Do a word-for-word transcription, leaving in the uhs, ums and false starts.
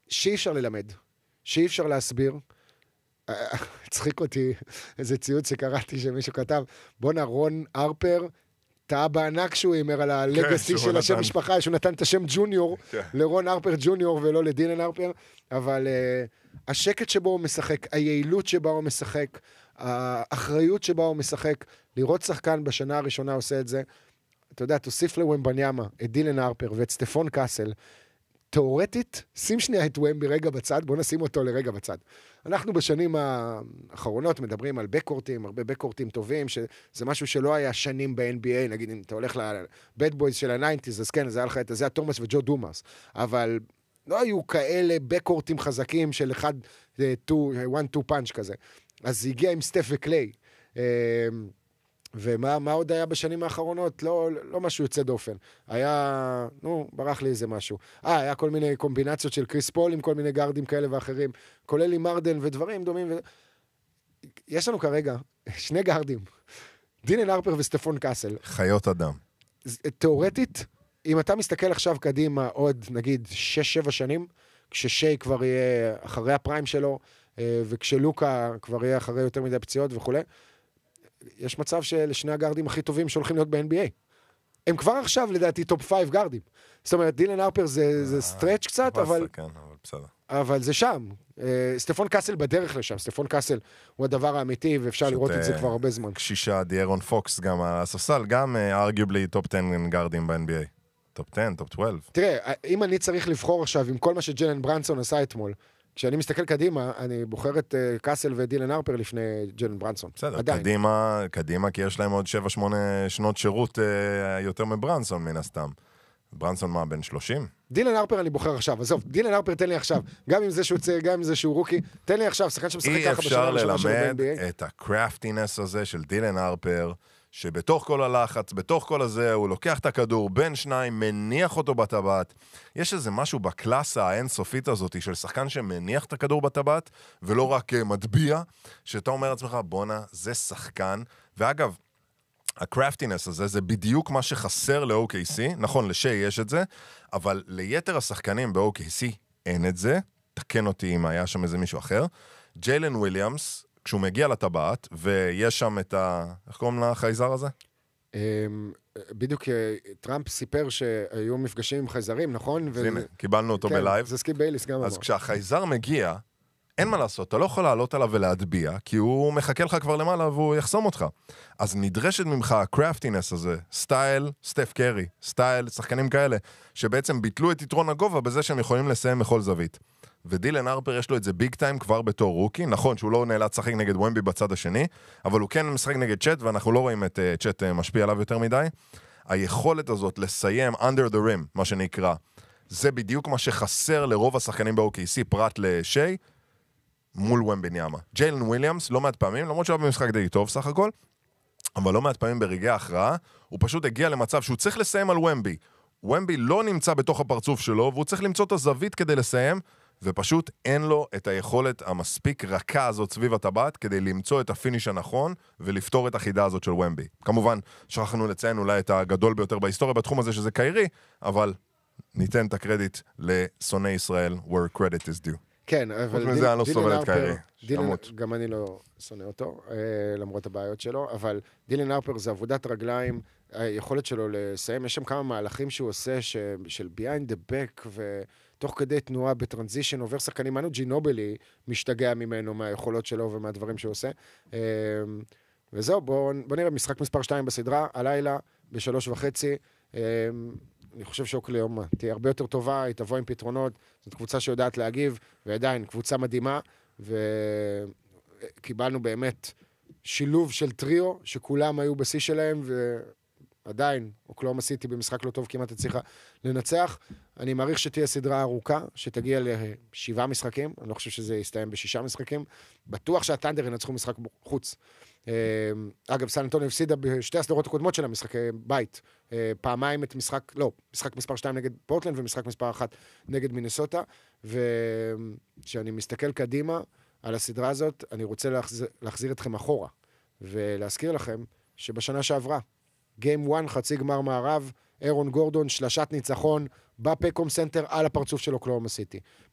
שאי אפשר ללמד, שאי אפשר להסביר. הצחיק אותי איזה ציוץ שקראתי שמישהו כתב, בונה רון ארפר, טעה בענק שהוא אימר על הלגסי של השם משפחה, שהוא נתן את השם ג'וניור לרון ארפר ג'וניור ולא לדילן ארפר, אבל השקט שבו הוא משחק, היעילות שבה הוא משחק, האחריות שבה הוא משחק, לראות שחקן בשנה הראשונה עושה את זה, אתה יודע, תוסיף לוומבניאמה, את דילן ארפר ואת סטפון קאסל, תיאורטית, שים שנייה את וומבי רגע בצד, בוא נשים אותו לרגע בצד. אנחנו בשנים האחרונות מדברים על בקורטים, הרבה בקורטים טובים, שזה משהו שלא היה שנים ב-אן בי איי, נגיד אם אתה הולך לבד בויז של ה-תשעים, אז כן, זה היה לך את זה, תומאס וג'ו דומאס, אבל לא היו כאלה בקורטים חזקים של אחד, one two punch כזה. אז זה הגיע עם סטף וקליי. ומה מה עוד היה בשנים האחרונות? לא, לא משהו יוצא דופן. היה, נו, ברח לי איזה משהו. אה, היה כל מיני קומבינציות של קריס פול עם כל מיני גארדים כאלה ואחרים, כולל עם מרדן ודברים דומים. ו... יש לנו כרגע שני גארדים, דילן ארפר וסטפון קאסל. חיות אדם. תיאורטית, אם אתה מסתכל עכשיו קדימה עוד, נגיד, שש שבע שנים, כששי כבר יהיה אחרי הפריים שלו, וכשלוקה כבר יהיה אחרי יותר מדי פציעות וכו', יש מצב של שני הגארדים הכי טובים שהולכים להיות ב-אן בי איי. הם כבר עכשיו, לדעתי, טופ פייב גארדים. זאת אומרת, דילן ארפר זה סטרץ' קצת, אבל... אבל זה שם. סטפון קאסל בדרך לשם. סטפון קאסל הוא הדבר האמיתי, ואפשר לראות את זה כבר הרבה זמן. קשישה, דיארון פוקס גם על הספסל, גם ארגיובלי טופ עשר גארדים ב-אן בי איי. טופ עשר, טופ שתים עשרה. תראה, אם אני צריך לבחור עכשיו עם כל מה שג'לן ברנסון עשה אתמול, כשאני מסתכל קדימה, אני בוחר את uh, קאסל ודילן ארפר לפני ג'לן ברנסון. בסדר, עדיין. קדימה, קדימה, כי יש להם עוד שבע שמונה שנות שירות uh, יותר מברנסון מן הסתם. ברנסון מה, בן שלושים? דילן ארפר אני בוחר עכשיו, עזוב, דילן ארפר תן לי עכשיו, גם אם זה שהוא צעיר, גם אם זה שהוא רוקי, תן לי עכשיו, שחקן שמשחק ככה בשנה הראשונה של ה-אן בי איי. אי אפשר ללמד את הקראפטינס הזה של דילן ארפר, שבתוך כל הלחץ, בתוך כל הזה, הוא לוקח את הכדור בין שניים, מניח אותו בטבעת. יש איזה משהו בקלאסה האינסופית הזאת של שחקן שמניח את הכדור בטבעת, ולא רק מטביע, שאתה אומר לעצמך, בונה, זה שחקן. ואגב, הקראפטינס הזה, זה בדיוק מה שחסר ל-או קיי סי. נכון, לשי יש את זה, אבל ליתר השחקנים ב-או קיי סי אין את זה. תקן אותי אם היה שם איזה מישהו אחר. ג'יילן וויליאמס, כשהוא מגיע לטבעת, ויש שם את ה... איך קוראים לחייזר הזה? בדיוק טראמפ סיפר שהיו מפגשים עם חייזרים, נכון? אז הנה, קיבלנו אותו בלייב. זה סקיפ בייליס גם אמר. אז כשהחייזר מגיע, אין מה לעשות, אתה לא יכול לעלות עליו ולהטביע, כי הוא מחכה לך כבר למעלה והוא יחסום אותך. אז נדרשת ממך הקראפטינס הזה, סטייל סטף קרי, סטייל שחקנים כאלה, שבעצם ביטלו את יתרון הגובה בזה שהם יכולים לסיים בכל זווית. ודילן ארפר יש לו את זה ביג טיים כבר בתור רוקי, נכון שהוא לא נאלץ לשחק נגד וומבי בצד השני, אבל הוא כן משחק נגד צ'אט, ואנחנו לא רואים את uh, צ'אט uh, משפיע עליו יותר מדי. היכולת הזאת לסיים under the rim, מה שנקרא, זה בדיוק מה שחסר לרוב השחקנים ב-או קיי סי, פרט לשי, מול וומבניאמה. ג'יילן וויליאמס, לא מעט פעמים, למרות שהוא היה במשחק די טוב סך הכל, אבל לא מעט פעמים ברגעי ההכרעה, הוא פשוט הגיע למצב שהוא צריך לסיים על וומבי. וומבי לא נמצא בתוך הפרצוף שלו, והוא צריך למצוא את הזווית כדי לסיים, ופשוט אין לו את היכולת המספיק רכה הזאת סביב הטבעת, כדי למצוא את הפיניש הנכון, ולפתור את החידה הזאת של וומבי. כמובן, שכחנו לציין אולי את הגדול ביותר בהיסטוריה בתחום הזה, שזה קיירי, אבל ניתן את הקרדיט לשונאי ישראל, where credit is due. כן, אבל מזה אני לא סובל את קיירי. גם אני לא שונא אותו, למרות הבעיות שלו, אבל דילן ארפר זה עבודת רגליים, היכולת שלו לסיים, יש שם כמה מהלכים שהוא עושה של behind the back, ותוך כדי תנועה בטרנזישן עובר שחקנים, מנו ג'ינובלי משתגע ממנו מהיכולות שלו ומהדברים שהוא עושה. וזהו, בוא נראה משחק מספר שתיים בסדרה, הלילה, בשלוש וחצי, אני חושב שאוקלהומה תהיה הרבה יותר טובה, היא תבוא עם פתרונות, זאת קבוצה שיודעת להגיב, ועדיין קבוצה מדהימה, וקיבלנו באמת שילוב של טריו, שכולם היו בשיא שלהם, ועדיין אוקלהומה סיטי במשחק לא טוב כמעט הצליחה לנצח. אני מעריך שתהיה סדרה ארוכה, שתגיע לשבעה משחקים, אני לא חושב שזה יסתיים בשישה משחקים, בטוח שהטנדר ינצחו משחק חוץ. אגב, סן אנטוניו הפסידה בשתי הסדרות הקודמות של המשחקי בית, פעמיים את משחק, לא, משחק מספר שתיים נגד פורטלנד ומשחק מספר אחת נגד מינסוטה, וכשאני מסתכל קדימה על הסדרה הזאת, אני רוצה להחזיר, להחזיר אתכם אחורה, ולהזכיר לכם שבשנה שעברה, גיים אחת, חצי גמר מערב, אירון גורדון, שלשת ניצחון, בפקום סנטר על הפרצוף של אוקלהומה סיטי.